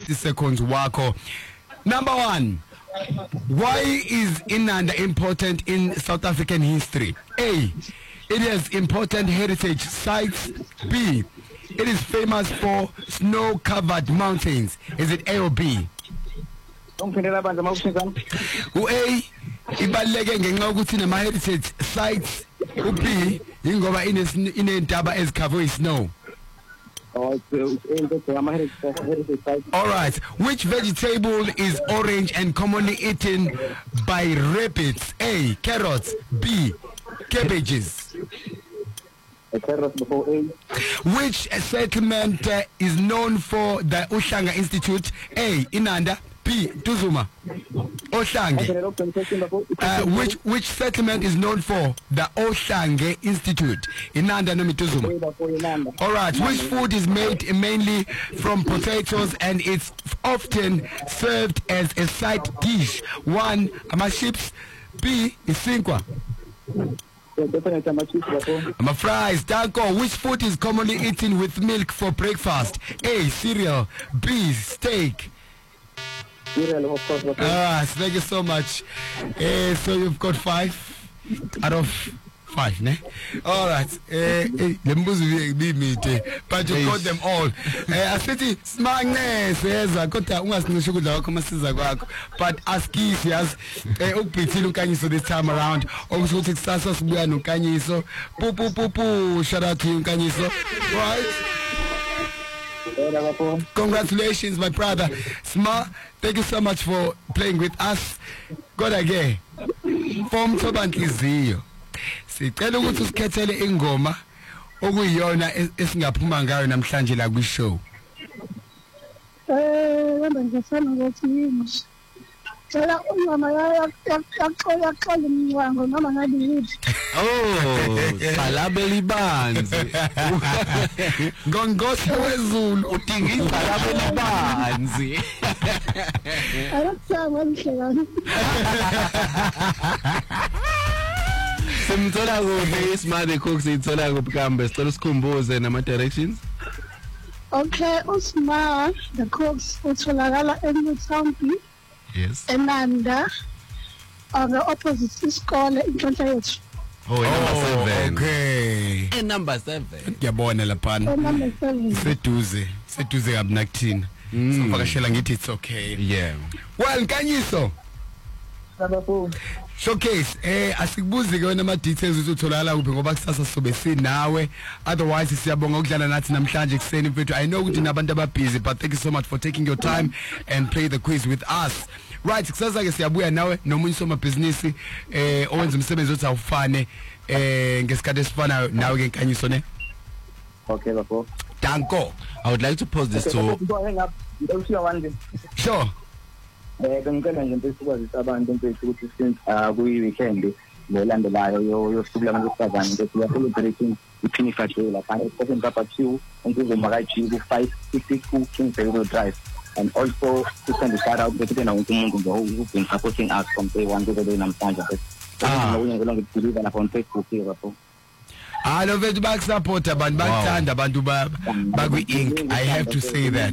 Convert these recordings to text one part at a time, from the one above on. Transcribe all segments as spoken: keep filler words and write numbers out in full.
thirty seconds wako. Number one, why is Inanda important in South African history? A, it has important heritage sites. B, it is famous for snow-covered mountains. Is it A or B? U A, ibaluleke ngenxa ukuthi inama heritage sites. U B, ingoba inentaba ezicover snow. All right. Which vegetable is orange and commonly eaten by rabbits? A, carrots. B, cabbages. Which settlement uh, is known for the Uhlanga Institute? A, Inanda. B, Tuzuma. Ohlange. Uh, which which settlement is known for the Ohlange Institute? Inanda no Tuzuma. All right. Which food is made mainly from potatoes and it's often served as a side dish? One, amaships. B, isinkwa. I'm a fries. Danko, which food is commonly eaten with milk for breakfast? A, cereal. B, steak. Ah, thank you so much. Uh, so you've got five out of five, ne? All right. Uh, but you got them all. I said, "Smagne says I got that one. But ask if yes, so this time around. Also, it's Sasos Buano Canyiso. Poo poo poo poo. Shout out to you, Canyiso. Right? Congratulations, my brother. Sma, thank you so much for playing with us. God again. From Tobantiziyo. Sicela ukuthi usikhethele ingoma okuyiyona esingaphuma ngayo namhlanje la kwi show. Eh, wena ngifuna ukuthi yini. Cela ingoma yaqola qala umnyango noma ngabe yithi. Oh, salabeli banzi. Ngongoshe wezulu udinga isalabeli banzi. Ayakuzama ngihlekana. Simthola kuphi iSma the Cooks ithola kuphi kambe sicela sikhumbuze nama directions. Okay, uSma the Cooks utholakala eNewtown B. Yes. Enanda on the opposite isikole inhlonhla yethu. Oh, number seven. Okay. And number seven. Ngiyabona lapha. Number seven. Seduze, seduze kabunakuthina. Sivakashela ngithi it's okay. Yeah. Well, Nkanyiso. Sabapho. Showcase eh asikubuzi ke wena ama details uzotholala kuphi ngoba kusasa sobe sinawe, otherwise siyabonga ukudlala nathi namhlanje kuseni mfethu. I know ukuthi nabantu ababusy, but thank you so much for taking your time and play the quiz with us. Right, kusasa ke siyabuya nawe nomunye soma business eh owenza umsebenzi othi awufane eh ngesikhathi esifanayo nawe ke Nkanyiso ne. Okay, bafo. Danko, I would like to pose this to sure. Eh ngicela nje mfethu ukwazisa abantu mfethu ukuthi since kuyi weekend lelandelayo yosuku labantu mfethu ya celebrating iPinifa Day lapha eStation Kapa two ngizoma ka G ku five fifty-two Kingsborough Drive, and also to send a shout out to the umuntu who's been supporting us from day one to the day namhlanje. Ah, ngiyabonga ngikubona lapha on Facebook here bafo. I love it back support abantu bathanda abantu ba bakwi ink. I have to say that.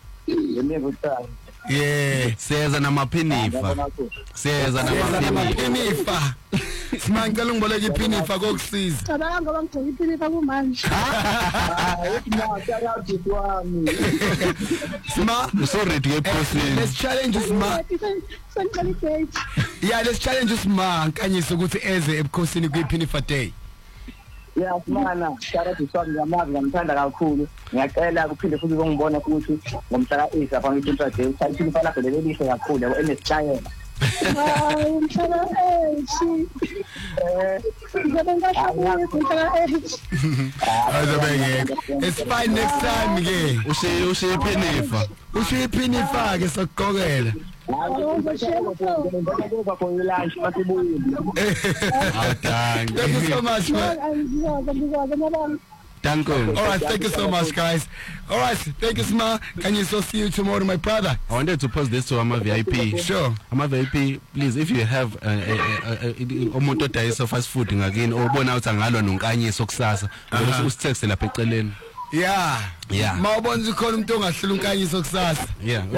Yeah, siyeza namapinifa. Siyeza namapinifa. Simangela ngiboleka ipinifa kokusiza. Cabanga bangigcoka ipinifa kumanje. Sma, so ready to proceed. Let's challenge Sma. Yeah, let's challenge Sma Nkanyiso ukuthi eze ebukhosini kwiPinifa Day. Yeah, mana shara tisonga ngamazi ngamthanda kakhulu. Ngiyacela ukuphinde futhi ngibona ukuthi ngomhla ka eight lapha ngiTintra Day sayiphini fala phela lelihle kakhulu yabo enesitayela. Hayi mhla eight. Eh, ngibona ngathi mhla eight. Azobengeke. It's fine next time ke. Ushe ushe iPinifa. Ushe iPinifa ke sokugqokela. Thank you so much, man. Thank you. All right, thank you so much, guys. All right, thank you, Sma. Can you so see you tomorrow, my brother? I wanted to post this to Ama V I P. Sure. Ama V I P, please, if you have umuntu odayisa fast food ngakini obona uthi angalo noNkanyiso kusasa, usitext lapha eceleni. Yeah. Yeah. Mawubona ukhona umuntu ongahlela uNkanyiso kusasa. Yeah.